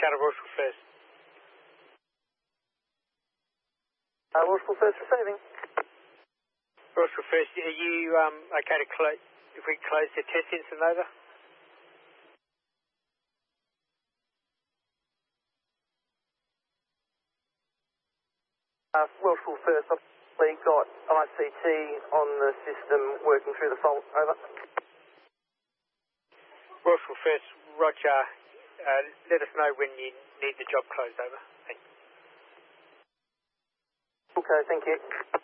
Shadow Royal First. Royal First receiving. Royal First, are you okay to close, if we close the test incident over? Welshpool First, I've got ICT on the system working through the fault. Over. Welshpool First, roger. Let us know when you need the job closed. Over. Thanks. Okay, thank you.